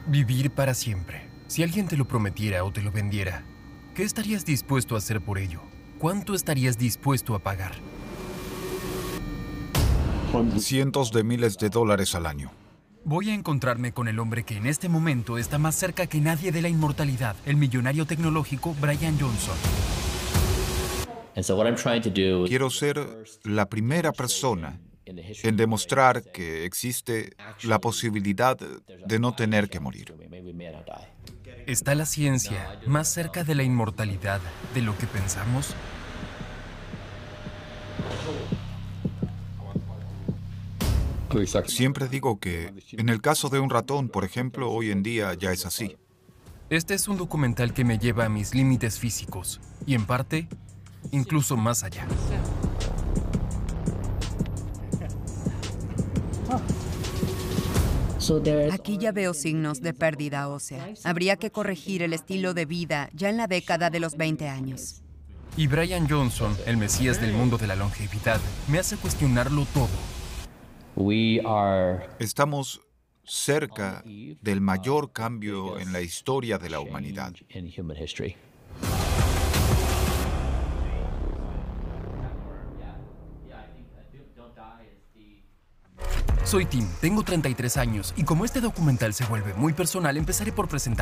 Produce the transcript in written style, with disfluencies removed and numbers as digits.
Vivir para siempre. Si alguien te lo prometiera o te lo vendiera, ¿qué estarías dispuesto a hacer por ello? ¿Cuánto estarías dispuesto a pagar? Cientos de miles de dólares al año. Voy a encontrarme con el hombre que en este momento está más cerca que nadie de la inmortalidad, el millonario tecnológico Brian Johnson. Quiero ser la primera persona en demostrar que existe la posibilidad de no tener que morir. ¿Está la ciencia más cerca de la inmortalidad de lo que pensamos? Siempre digo que, en el caso de un ratón, por ejemplo, hoy en día ya es así. Este es un documental que me lleva a mis límites físicos y, en parte, incluso más allá. Aquí ya veo signos de pérdida ósea. Habría que corregir el estilo de vida ya en la década de los 20 años. Y Brian Johnson, el mesías del mundo de la longevidad, me hace cuestionarlo todo. Estamos cerca del mayor cambio en la historia de la humanidad. Soy Tim, tengo 33 años y como este documental se vuelve muy personal, empezaré por presentar